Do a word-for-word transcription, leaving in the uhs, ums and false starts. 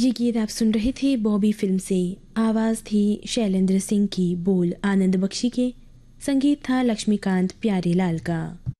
ये गीत आप सुन रहे थे बॉबी फिल्म से। आवाज़ थी शैलेंद्र सिंह की, बोल आनंद बख्शी के, संगीत था लक्ष्मीकांत प्यारेलाल का।